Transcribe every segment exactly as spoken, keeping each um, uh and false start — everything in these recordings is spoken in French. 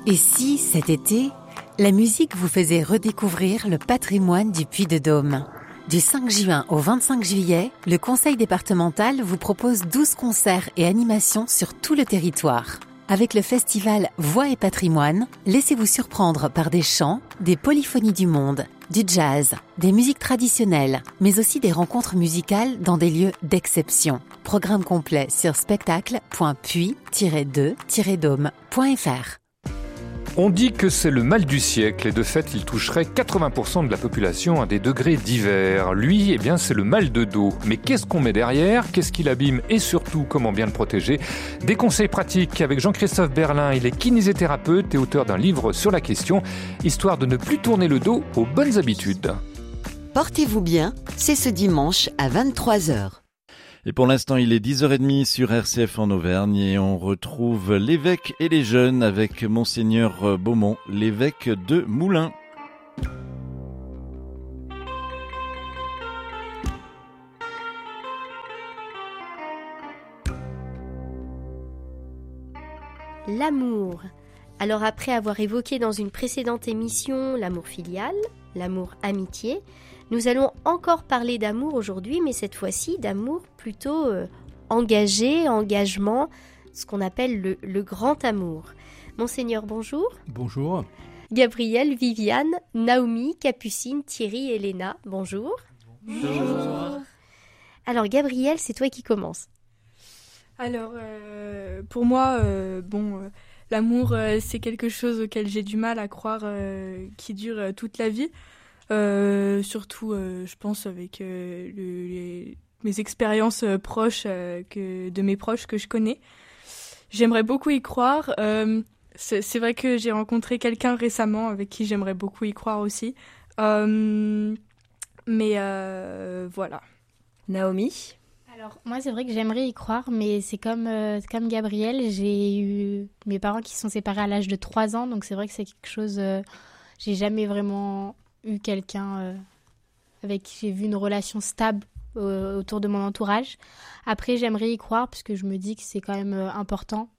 Et si, cet été, la musique vous faisait redécouvrir le patrimoine du Puy-de-Dôme ? Du cinq juin au vingt-cinq juillet, le Conseil départemental vous propose douze concerts et animations sur tout le territoire. Avec le festival Voix et Patrimoine, laissez-vous surprendre par des chants, des polyphonies du monde, du jazz, des musiques traditionnelles, mais aussi des rencontres musicales dans des lieux d'exception. Programme complet sur spectacle point puy tiret deux tiret dôme point f r. On dit que c'est le mal du siècle et de fait, il toucherait quatre-vingts pour cent de la population à des degrés divers. Lui, eh bien, c'est le mal de dos. Mais qu'est-ce qu'on met derrière ? Qu'est-ce qui l'abîme ? Et surtout, comment bien le protéger ? Des conseils pratiques avec Jean-Christophe Berlin. Il est kinésithérapeute et auteur d'un livre sur la question, histoire de ne plus tourner le dos aux bonnes habitudes. Portez-vous bien, c'est ce dimanche à vingt-trois heures. Et pour l'instant, il est dix heures trente sur R C F en Auvergne et on retrouve l'évêque et les jeunes avec Monseigneur Beaumont, l'évêque de Moulins. L'amour. Alors après avoir évoqué dans une précédente émission l'amour filial, l'amour amitié, nous allons encore parler d'amour aujourd'hui, mais cette fois-ci d'amour plutôt euh, engagé, engagement, ce qu'on appelle le, le grand amour. Monseigneur, bonjour. Bonjour. Gabriel, Viviane, Naomi, Capucine, Thierry et Léna, bonjour. Bonjour. Alors Gabriel, c'est toi qui commences. Alors, euh, pour moi, euh, bon, euh, l'amour, euh, c'est quelque chose auquel j'ai du mal à croire euh, qui dure euh, toute la vie. Euh, surtout, euh, je pense, avec euh, le, les, mes expériences euh, proches euh, que, de mes proches que je connais. J'aimerais beaucoup y croire. Euh, c'est, c'est vrai que j'ai rencontré quelqu'un récemment avec qui j'aimerais beaucoup y croire aussi. Euh, mais euh, voilà. Naomi ? Alors, moi, c'est vrai que j'aimerais y croire, mais c'est comme, euh, comme Gabriel. J'ai eu mes parents qui se sont séparés à l'âge de trois ans, donc c'est vrai que c'est quelque chose... Euh, j'ai jamais vraiment... eu quelqu'un euh, avec qui j'ai vu une relation stable euh, autour de mon entourage. Après, j'aimerais y croire parce que je me dis que c'est quand même euh, important.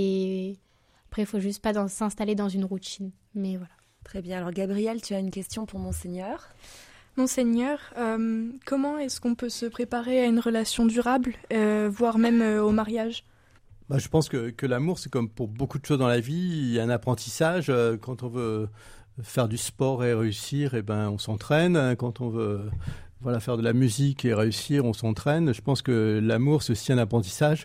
Et après, il ne faut juste pas dans, s'installer dans une routine. Mais voilà. Très bien. Alors, Gabriel, tu as une question pour Monseigneur ? Monseigneur, euh, comment est-ce qu'on peut se préparer à une relation durable, euh, voire même euh, au mariage ? Bah, je pense que, que l'amour, c'est comme pour beaucoup de choses dans la vie. Il y a un apprentissage. Euh, quand on veut... faire du sport et réussir, eh ben, on s'entraîne. Quand on veut voilà, faire de la musique et réussir, on s'entraîne. Je pense que l'amour, c'est aussi un apprentissage.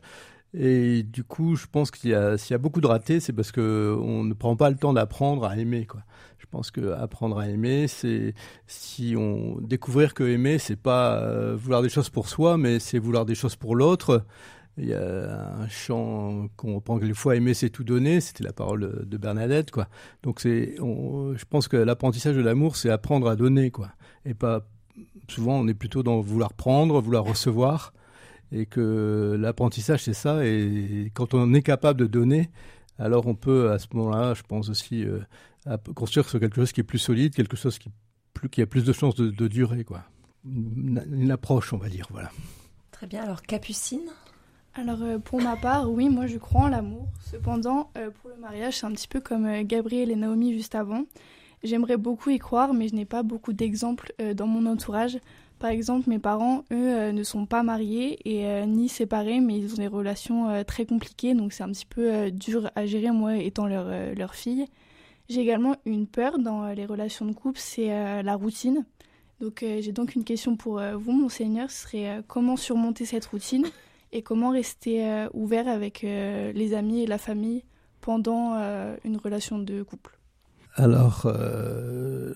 Et du coup, je pense qu'il y a, s'il y a beaucoup de ratés, c'est parce qu'on ne prend pas le temps d'apprendre à aimer, quoi. Je pense qu'apprendre à aimer, c'est si on découvrir que aimer, c'est pas euh, vouloir des choses pour soi, mais c'est vouloir des choses pour l'autre. Il y a un chant qu'on reprend quelquefois, aimer c'est tout donner, c'était la parole de Bernadette, quoi. Donc c'est, on, je pense que l'apprentissage de l'amour, c'est apprendre à donner, quoi. Et pas, souvent on est plutôt dans vouloir prendre, vouloir recevoir, et que l'apprentissage c'est ça, et quand on est capable de donner, alors on peut à ce moment-là, je pense aussi, euh, construire sur quelque chose qui est plus solide, quelque chose qui, plus, qui a plus de chances de, de durer, quoi. Une, une approche, on va dire, voilà. Très bien, alors Capucine ? Alors euh, pour ma part, oui, moi je crois en l'amour. Cependant, euh, pour le mariage, c'est un petit peu comme euh, Gabriel et Naomi juste avant. J'aimerais beaucoup y croire, mais je n'ai pas beaucoup d'exemples euh, dans mon entourage. Par exemple, mes parents, eux, euh, ne sont pas mariés et euh, ni séparés, mais ils ont des relations euh, très compliquées, donc c'est un petit peu euh, dur à gérer, moi, étant leur, euh, leur fille. J'ai également une peur dans euh, les relations de couple, c'est euh, la routine. Donc euh, j'ai donc une question pour euh, vous, Monseigneur, ce serait euh, comment surmonter cette routine ? Et comment rester euh, ouvert avec euh, les amis et la famille pendant euh, une relation de couple ? Alors, euh,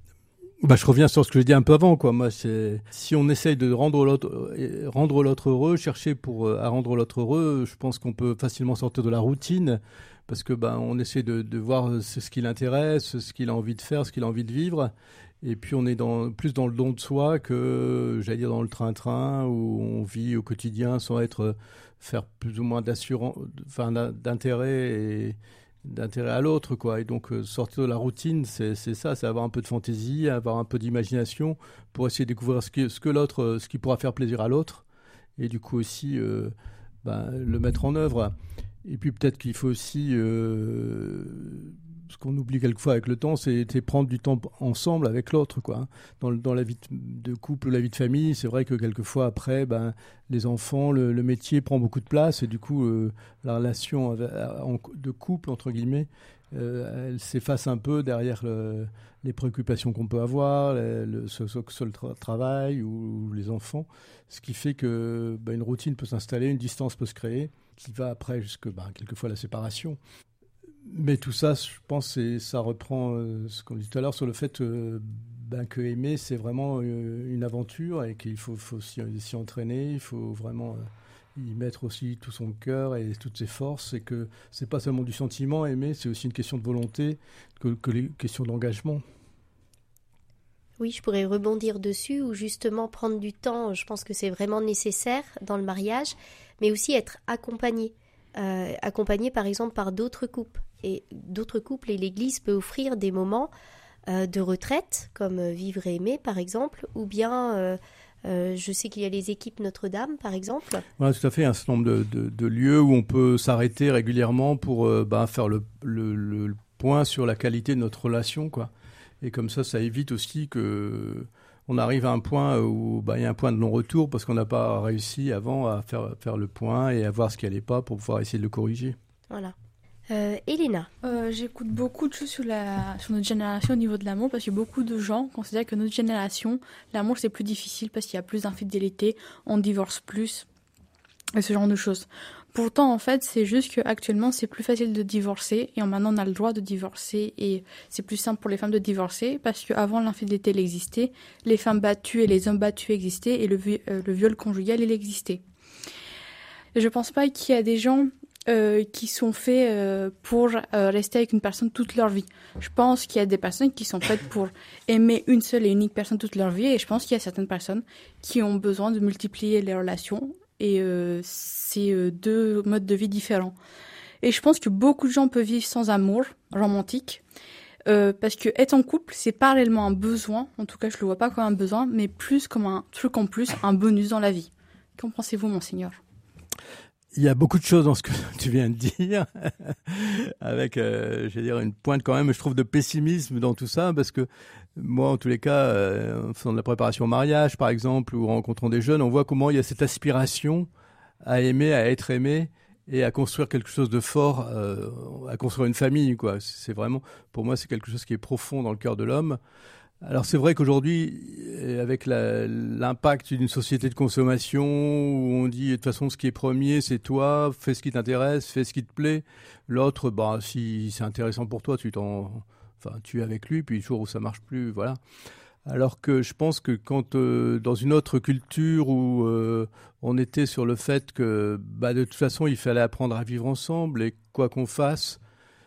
bah, je reviens sur ce que j'ai dit un peu avant, quoi. Moi, c'est, si on essaye de rendre l'autre, rendre l'autre heureux, chercher pour, à rendre l'autre heureux, je pense qu'on peut facilement sortir de la routine parce que bah, on essaie de, de voir ce qui l'intéresse, ce qu'il a envie de faire, ce qu'il a envie de vivre. Et puis on est dans, plus dans le don de soi que, j'allais dire, dans le train-train où on vit au quotidien sans être, faire plus ou moins d'assurance, enfin, d'intérêt et d'intérêt à l'autre, quoi. Et donc euh, sortir de la routine, c'est, c'est ça, c'est avoir un peu de fantaisie, avoir un peu d'imagination pour essayer de découvrir ce, qui, ce que l'autre, ce qui pourra faire plaisir à l'autre. Et du coup aussi euh, ben, le mettre en œuvre. Et puis peut-être qu'il faut aussi... Euh, qu'on oublie quelquefois avec le temps, c'est, c'est prendre du temps ensemble avec l'autre, quoi. Dans, dans la vie de couple ou la vie de famille, c'est vrai que quelquefois après, ben, les enfants, le, le métier prend beaucoup de place et du coup, euh, la relation avec, en, de couple, entre guillemets, euh, elle s'efface un peu derrière le, les préoccupations qu'on peut avoir, le, le, ce, ce, ce, le tra- travail ou, ou les enfants, ce qui fait que ben, une routine peut s'installer, une distance peut se créer, qui va après jusque ben, quelquefois la séparation. Mais tout ça, je pense, c'est, ça reprend euh, ce qu'on dit tout à l'heure sur le fait euh, ben, que aimer, c'est vraiment euh, une aventure et qu'il faut, faut s'y, s'y entraîner, il faut vraiment euh, y mettre aussi tout son cœur et toutes ses forces, et que c'est pas seulement du sentiment, aimer, c'est aussi une question de volonté, que, que les questions d'engagement. Oui, je pourrais rebondir dessus, ou justement prendre du temps, je pense que c'est vraiment nécessaire dans le mariage, mais aussi être accompagné. Euh, accompagné par exemple par d'autres couples et d'autres couples et l'Église peut offrir des moments euh, de retraite comme euh, Vivre et aimer par exemple, ou bien euh, euh, je sais qu'il y a les équipes Notre-Dame par exemple. Voilà, tout à fait, un certain nombre de, de, de lieux où on peut s'arrêter régulièrement pour euh, bah, faire le, le, le point sur la qualité de notre relation, quoi. Et comme ça, ça évite aussi que on arrive à un point où bah, il y a un point de non-retour parce qu'on n'a pas réussi avant à faire, faire le point et à voir ce qui n'allait pas pour pouvoir essayer de le corriger. Voilà. Euh, Elena. Euh, j'écoute beaucoup de choses sur, la, sur notre génération au niveau de l'amour, parce que beaucoup de gens considèrent que notre génération, l'amour c'est plus difficile parce qu'il y a plus d'infidélité, on divorce plus, et ce genre de choses. Pourtant, en fait, c'est juste qu'actuellement, c'est plus facile de divorcer, et maintenant on a le droit de divorcer, et c'est plus simple pour les femmes de divorcer, parce qu'avant l'infidélité, elle existait, les femmes battues et les hommes battus existaient, et le, euh, le viol conjugal, il existait. Je pense pas qu'il y a des gens euh, qui sont faits euh, pour euh, rester avec une personne toute leur vie. Je pense qu'il y a des personnes qui sont faites pour aimer une seule et unique personne toute leur vie, et je pense qu'il y a certaines personnes qui ont besoin de multiplier les relations, et euh, c'est euh, deux modes de vie différents. Et je pense que beaucoup de gens peuvent vivre sans amour romantique, euh, parce que être en couple, c'est pas réellement un besoin, en tout cas je le vois pas comme un besoin, mais plus comme un truc en plus, un bonus dans la vie. Qu'en pensez-vous, monseigneur ? Il y a beaucoup de choses dans ce que tu viens de dire, avec, euh, je vais dire, une pointe quand même, je trouve, de pessimisme dans tout ça, parce que moi, en tous les cas, euh, en faisant de la préparation au mariage, par exemple, ou en rencontrant des jeunes, on voit comment il y a cette aspiration à aimer, à être aimé, et à construire quelque chose de fort, euh, à construire une famille, quoi. C'est vraiment, pour moi, c'est quelque chose qui est profond dans le cœur de l'homme. Alors c'est vrai qu'aujourd'hui, avec la, l'impact d'une société de consommation où on dit de toute façon ce qui est premier c'est toi, fais ce qui t'intéresse, fais ce qui te plaît. L'autre, bah si c'est intéressant pour toi, tu t'en, enfin tu es avec lui, puis le jour où ça marche plus, voilà. Alors que je pense que quand euh, dans une autre culture où euh, on était sur le fait que bah de toute façon il fallait apprendre à vivre ensemble et quoi qu'on fasse,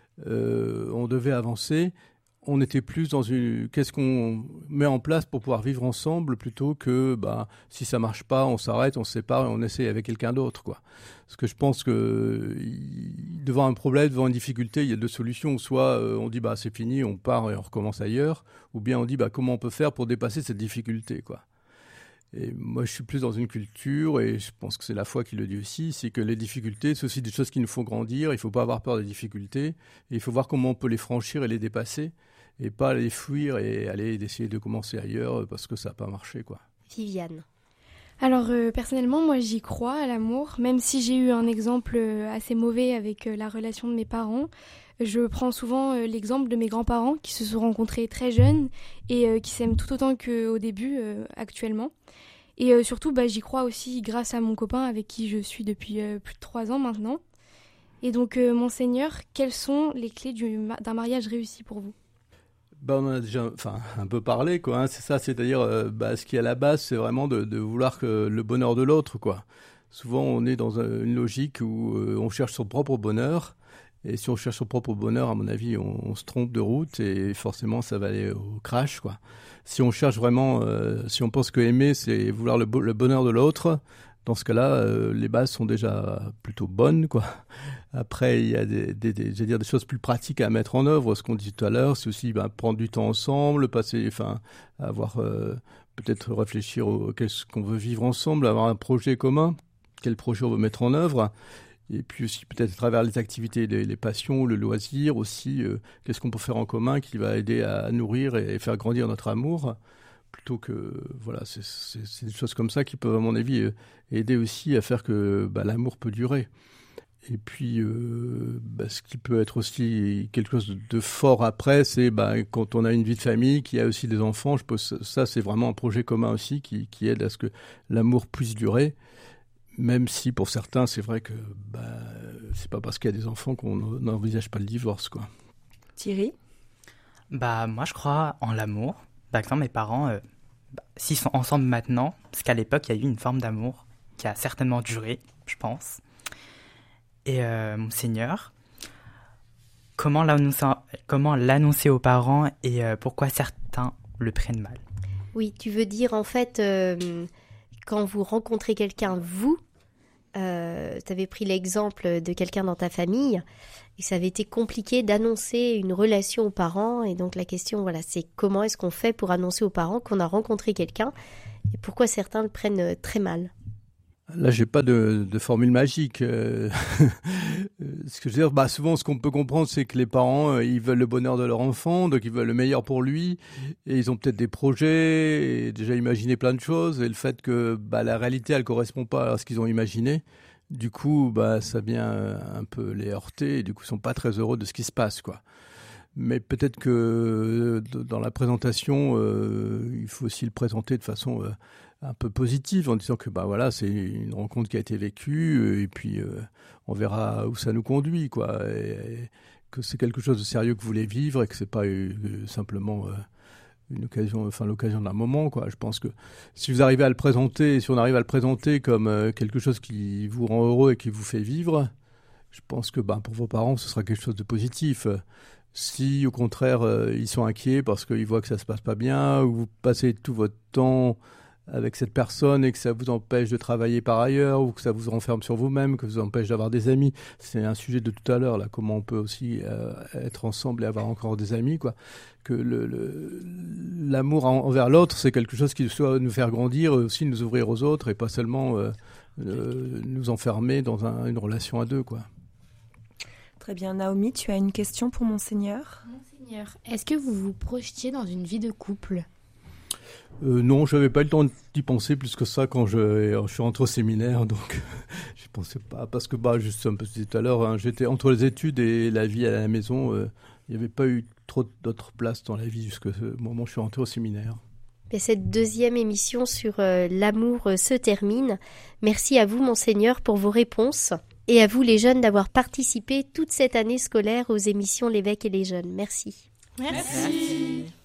euh, on devait avancer. On était plus dans une... Qu'est-ce qu'on met en place pour pouvoir vivre ensemble plutôt que, bah, si ça marche pas, on s'arrête, on se sépare et on essaie avec quelqu'un d'autre, quoi. Parce que je pense que devant un problème, devant une difficulté, il y a deux solutions. Soit euh, on dit, bah, c'est fini, on part et on recommence ailleurs. Ou bien on dit, bah, comment on peut faire pour dépasser cette difficulté, quoi. Et moi, je suis plus dans une culture, et je pense que c'est la foi qui le dit aussi, c'est que les difficultés, c'est aussi des choses qui nous font grandir. Il ne faut pas avoir peur des difficultés. Et il faut voir comment on peut les franchir et les dépasser. Et pas les fuir et aller essayer de commencer ailleurs parce que ça n'a pas marché, quoi. Viviane. Alors euh, personnellement, moi j'y crois à l'amour, même si j'ai eu un exemple euh, assez mauvais avec euh, la relation de mes parents. Je prends souvent euh, l'exemple de mes grands-parents qui se sont rencontrés très jeunes et euh, qui s'aiment tout autant qu'au début euh, actuellement. Et euh, surtout, bah, j'y crois aussi grâce à mon copain avec qui je suis depuis euh, plus de trois ans maintenant. Et donc, euh, monseigneur, quelles sont les clés du, d'un mariage réussi pour vous ? Bah, on en a déjà enfin, un peu parlé, quoi, hein. C'est ça, c'est-à-dire euh, bah, ce qui est à la base, c'est vraiment de, de vouloir que le bonheur de l'autre, quoi. Souvent, on est dans un, une logique où euh, on cherche son propre bonheur. Et si on cherche son propre bonheur, à mon avis, on, on se trompe de route et forcément, ça va aller au crash, quoi. Si on cherche vraiment, euh, si on pense que aimer, c'est vouloir le, bo- le bonheur de l'autre, dans ce cas-là, euh, les bases sont déjà plutôt bonnes, quoi. Après, il y a des, des, des, je veux dire, des choses plus pratiques à mettre en œuvre. Ce qu'on dit tout à l'heure, c'est aussi ben, prendre du temps ensemble, passer, enfin, avoir euh, peut-être réfléchir au qu'est-ce qu'on veut vivre ensemble, avoir un projet commun, quel projet on veut mettre en œuvre. Et puis aussi peut-être à travers les activités, les, les passions, le loisir aussi, euh, qu'est-ce qu'on peut faire en commun qui va aider à nourrir et faire grandir notre amour, plutôt que, voilà, c'est, c'est, c'est des choses comme ça qui peuvent, à mon avis, euh, aider aussi à faire que bah, l'amour peut durer. Et puis, euh, bah, ce qui peut être aussi quelque chose de, de fort après, c'est bah, quand on a une vie de famille, qui a aussi des enfants, je pense ça, c'est vraiment un projet commun aussi qui, qui aide à ce que l'amour puisse durer. Même si pour certains, c'est vrai que bah, c'est pas parce qu'il y a des enfants qu'on n'envisage pas le divorce, quoi. Thierry ? Bah moi je crois en l'amour. Par exemple mes parents, euh, bah, s'ils sont ensemble maintenant, parce qu'à l'époque il y a eu une forme d'amour qui a certainement duré, je pense. Et euh, mon Seigneur, comment l'annoncer, comment l'annoncer aux parents et euh, pourquoi certains le prennent mal ? Oui, tu veux dire en fait, euh, quand vous rencontrez quelqu'un, vous, Euh, tu avais pris l'exemple de quelqu'un dans ta famille et ça avait été compliqué d'annoncer une relation aux parents, et donc la question, voilà, c'est comment est-ce qu'on fait pour annoncer aux parents qu'on a rencontré quelqu'un et pourquoi certains le prennent très mal. Là, j'ai pas de, de formule magique. Euh, ce que je veux dire, bah, souvent, ce qu'on peut comprendre, c'est que les parents, euh, ils veulent le bonheur de leur enfant, donc ils veulent le meilleur pour lui, et ils ont peut-être des projets, et déjà imaginé plein de choses, et le fait que bah, la réalité, elle correspond pas à ce qu'ils ont imaginé, du coup, bah, ça vient un peu les heurter, et du coup, ils sont pas très heureux de ce qui se passe, quoi. Mais peut-être que dans la présentation, euh, il faut aussi le présenter de façon euh, un peu positive, en disant que bah voilà, c'est une rencontre qui a été vécue, euh, et puis euh, on verra où ça nous conduit, quoi. Et, et que c'est quelque chose de sérieux que vous voulez vivre, et que c'est pas euh, simplement euh, une occasion, enfin l'occasion d'un moment, quoi. Je pense que si vous arrivez à le présenter, si on arrive à le présenter comme euh, quelque chose qui vous rend heureux et qui vous fait vivre, je pense que bah, pour vos parents, ce sera quelque chose de positif. Si, au contraire, euh, ils sont inquiets parce qu'ils voient que ça se passe pas bien, ou vous passez tout votre temps avec cette personne et que ça vous empêche de travailler par ailleurs, ou que ça vous renferme sur vous-même, que ça vous empêche d'avoir des amis. C'est un sujet de tout à l'heure, là, comment on peut aussi euh, être ensemble et avoir encore des amis, quoi. Que le, le, l'amour en, envers l'autre, c'est quelque chose qui doit nous faire grandir, aussi nous ouvrir aux autres, et pas seulement euh, euh, nous enfermer dans un, une relation à deux, quoi. Très bien. Naomi, tu as une question pour Monseigneur ? Monseigneur, est-ce que vous vous projetiez dans une vie de couple ? euh, Non, je n'avais pas eu le temps d'y penser plus que ça quand je, je suis rentré au séminaire, donc je ne pensais pas. Parce que, bah, juste un peu tout à l'heure, hein, j'étais entre les études et la vie à la maison, euh, il n'y avait pas eu trop d'autres places dans la vie jusqu'à ce moment où je suis rentré au séminaire. Et cette deuxième émission sur euh, l'amour euh, se termine. Merci à vous, Monseigneur, pour vos réponses. Et à vous, les jeunes, d'avoir participé toute cette année scolaire aux émissions L'évêque et les jeunes. Merci. Merci. Merci.